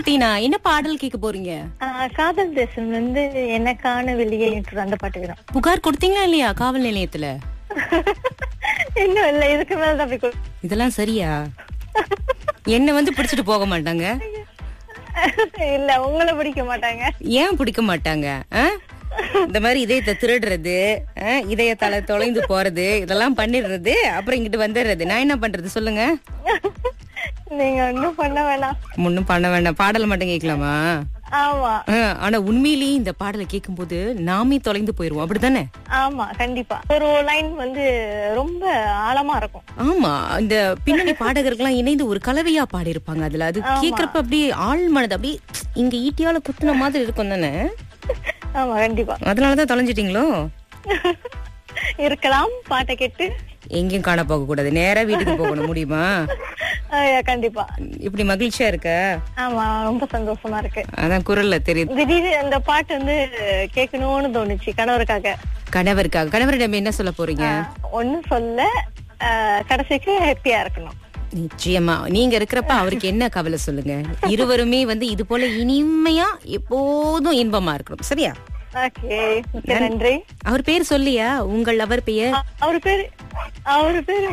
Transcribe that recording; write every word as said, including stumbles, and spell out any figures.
தீனா, என்ன பாடல் கேட்க போறீங்க? ஆஹ் காதல் தேசம் வந்து எனக்கான வெளியே என்று அந்த பாட்டு வேணும். புகார் கொடுத்தீங்களா இல்லையா காவல் நிலையத்துல? இன்னும் இல்ல, இதுக்கு மேலதான் போய் கொடு- இதெல்லாம் சரியா? என்ன வந்து பிடிச்சிட்டு போக மாட்டாங்க? இல்ல, உங்களை பிடிக்க மாட்டாங்க. ஏன் பிடிக்க மாட்டாங்க? ஆ? இந்த மாதிரி இதயத்தை திருடுறது, ஆ, இதயத்தால தொலைந்து போறது, இதெல்லாம் பண்ணிடுறது, அப்புறம் இங்கிட்டு வந்துடுறது. நான் என்ன பண்றது சொல்லுங்க? நீங்க ஒண்ணும் பண்ண வேணாம். ஒண்ணும் பண்ண வேண்டாம். பாடல் மட்டும் கேட்கலாமா? ஆமா ஆ, ஆனா உண்மையிலேயே இந்த பாடலை கேட்கும் போது நாமே தொலைந்து போயிருவோம், அப்படித்தானே? ஆமா, கண்டிப்பா. ஒரு லைன் வந்து ரொம்ப ஆழமா இருக்கும். ஆமா, இந்த பின்னணி பாடகர்கள்லாம் இணைந்து ஒரு கலவையா பாடி இருப்பாங்க அதுல. அது ஆமா. கேக்குறப்ப அப்படியே ஆள் மனது அப்படியே இங்க ஈட்டியால குத்துன மாதிரி இருக்கும் தானே? ஆமா, கண்டிப்பா. அதனாலதான் தொலைஞ்சிட்டீங்களோ? இருக்கலாம். பாட்டை கேட்டு எங்கேயும் காண போக கூடாது, நேரா வீட்டுக்கு போகணும். முடியுமா? ஆஹ் கண்டிப்பா. இப்படி மகிழ்ச்சியா இருக்க? ஆமா, ரொம்ப சந்தோஷமா இருக்கு. அதான் குரல்ல தெரியுது. திடீர்னு அந்த பாட்டு வந்து கேட்கணும்னு தோணுச்சு கணவருக்காக. கணவருக்காக? கணவரிடம் என்ன சொல்ல போறீங்க? ஒண்ணும் சொல்ல, ஆஹ் கடைசிக்கு ஹாப்பியா இருக்கணும். நிச்சயமா. நீங்க இருக்கிறப்ப அவருக்கு என்ன கவலை சொல்லுங்க. இருவருமே வந்து இது போல இனிமையா எப்போதும் இன்பமா இருக்கணும். சரியா? ஓகே, மிக்க நன்றி. அவர் பேர் சொல்லியா? உங்கள் அவர் பெயர்? அவரு பேரு அவரு பேரு